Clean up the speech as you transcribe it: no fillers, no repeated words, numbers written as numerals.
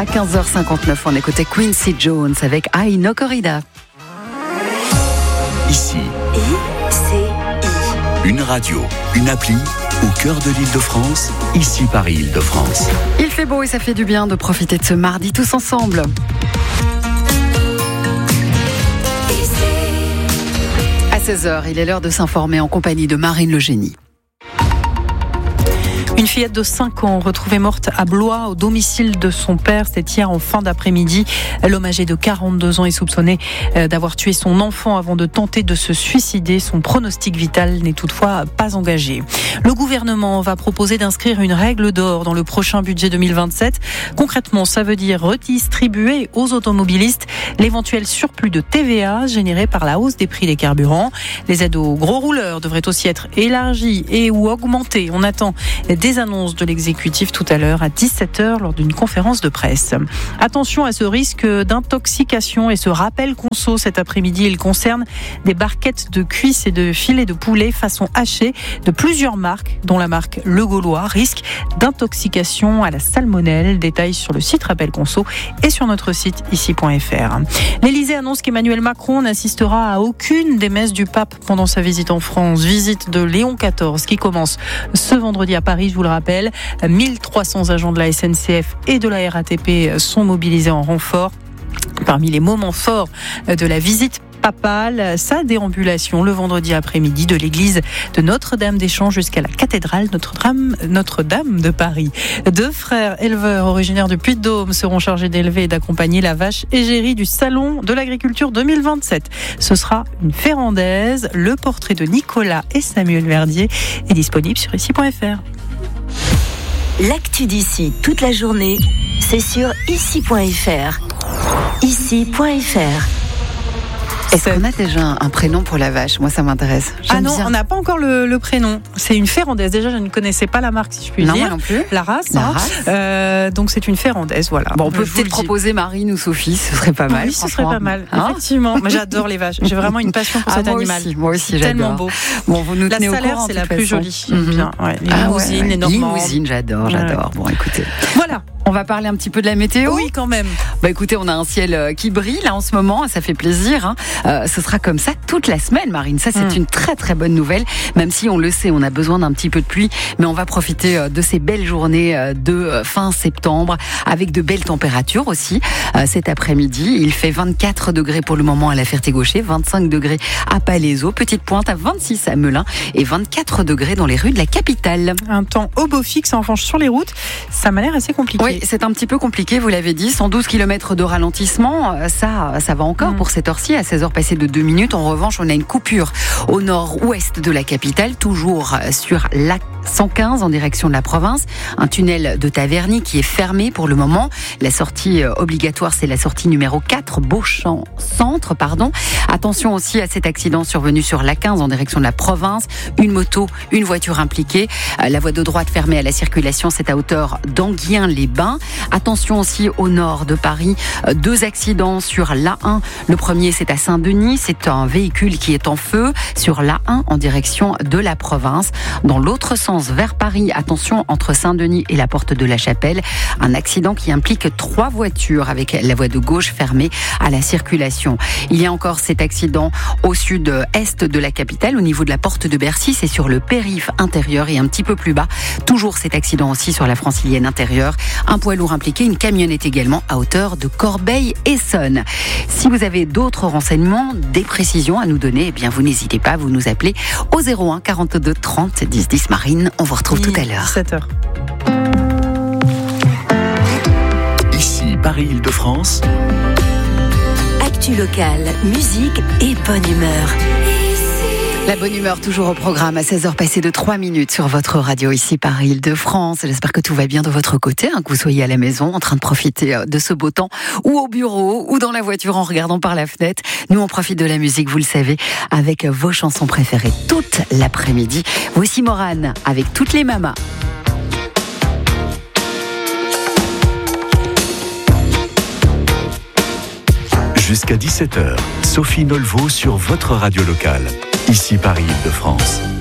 À 15h59, on écoutait Quincy Jones avec I No Corrida. Ici, une radio, une appli au cœur de l'Île-de-France, ici Paris-Île-de-France. Il fait beau et ça fait du bien de profiter de ce mardi tous ensemble. À 16h, il est l'heure de s'informer en compagnie de Marine Le Génie. Une fillette de 5 ans retrouvée morte à Blois au domicile de son père. C'était hier en fin d'après-midi. L'homme âgé de 42 ans est soupçonné d'avoir tué son enfant avant de tenter de se suicider. Son pronostic vital n'est toutefois pas engagé. Le gouvernement va proposer d'inscrire une règle d'or dans le prochain budget 2027. Concrètement, ça veut dire redistribuer aux automobilistes l'éventuel surplus de TVA généré par la hausse des prix des carburants. Les aides aux gros rouleurs devraient aussi être élargies et ou augmentées. On attend des annonces de l'exécutif tout à l'heure à 17h lors d'une conférence de presse. Attention à ce risque d'intoxication et ce rappel conso cet après-midi. Il concerne des barquettes de cuisses et de filets de poulet façon hachée de plusieurs marques, dont la marque Le Gaulois. Risque d'intoxication à la salmonelle. Détails sur le site Rappel Conso et sur notre site ici.fr. L'Élysée annonce qu'Emmanuel Macron n'assistera à aucune des messes du pape pendant sa visite en France. Visite de Léon XIV qui commence ce vendredi à Paris. Je vous le rappelle, 1300 agents de la SNCF et de la RATP sont mobilisés en renfort. Parmi les moments forts de la visite papale, sa déambulation le vendredi après-midi de l'église de Notre-Dame des Champs jusqu'à la cathédrale Notre-Dame de Paris. 2 frères éleveurs originaires du Puy-de-Dôme seront chargés d'élever et d'accompagner la vache égérie du Salon de l'Agriculture 2027. Ce sera une férandaise. Le portrait de Nicolas et Samuel Verdier est disponible sur ici.fr. L'actu d'ici toute la journée, c'est sur ici.fr. Ici.fr. Est-ce qu'on a déjà un prénom pour la vache ? Moi, ça m'intéresse. Ah non, on n'a pas encore le prénom. C'est une férandaise. Déjà, je ne connaissais pas la marque, si je puis dire. Non, moi non plus. La race. Donc, c'est une férandaise, voilà. Bon, on peut peut-être proposer Marine ou Sophie, ce serait pas mal. Oui, ce serait pas mal. Effectivement. Moi, j'adore les vaches. J'ai vraiment une passion pour cet animal. Moi aussi, j'adore. Tellement beau. Bon, vous nous tenez au courant. La salaire, c'est la plus jolie. Bien. Ouais. Les limousines, les normandes. Limousines, j'adore. Bon, écoutez. Voilà. On va parler un petit peu de la météo. Oui, quand même. Écoutez, on a un ciel qui brille là en ce moment, ça fait plaisir. Ce sera comme ça toute la semaine, Marine. Ça, c'est une très très bonne nouvelle. Même si on le sait, on a besoin d'un petit peu de pluie, mais on va profiter de ces belles journées de fin septembre avec de belles températures aussi. Cet après-midi, il fait 24 degrés pour le moment à la Ferté-Gaucher, 25 degrés à Palaiseau, petite pointe à 26 à Melun et 24 degrés dans les rues de la capitale. Un temps au beau fixe en revanche sur les routes, ça m'a l'air assez compliqué. Oui, c'est un petit peu compliqué, vous l'avez dit, 112 km de ralentissement, ça va encore pour cette heure-ci, à 16h passées de 2 minutes. En revanche, on a une coupure au nord-ouest de la capitale, toujours sur la 115 en direction de la province, un tunnel de Taverny qui est fermé pour le moment. La sortie obligatoire, c'est la sortie numéro 4, Beauchamp Centre, Attention aussi à cet accident survenu sur la 15 en direction de la province, une moto, une voiture impliquée. La voie de droite fermée à la circulation, c'est à hauteur d'Anguien-les-Bains. Attention aussi au nord de Paris, 2 accidents sur l'A1. Le premier, c'est à Saint-Denis, c'est un véhicule qui est en feu sur l'A1 en direction de la province. Dans l'autre sens, vers Paris, attention entre Saint-Denis et la porte de la Chapelle, un accident qui implique 3 voitures avec la voie de gauche fermée à la circulation. Il y a encore cet accident au sud-est de la capitale, au niveau de la porte de Bercy, c'est sur le périph' intérieur et un petit peu plus bas. Toujours cet accident aussi sur la francilienne intérieure. Un poids lourd impliqué, une camionnette également à hauteur de Corbeil-Essonnes. Si vous avez d'autres renseignements, des précisions à nous donner, eh bien vous n'hésitez pas, vous nous appelez au 01 42 30 10 10. Marine, on vous retrouve tout à l'heure. 7h. Ici Paris-Île-de-France. Actu locale, musique et bonne humeur. La bonne humeur toujours au programme à 16h passées de 3 minutes sur votre radio ici Paris-Île-de-France. J'espère que tout va bien de votre côté, que vous soyez à la maison en train de profiter de ce beau temps ou au bureau ou dans la voiture en regardant par la fenêtre. Nous on profite de la musique, vous le savez, avec vos chansons préférées toute l'après-midi. Voici Morane avec toutes les mamas. Jusqu'à 17h, Sophie Nolveau sur votre radio locale. Ici Paris-Île-de-France.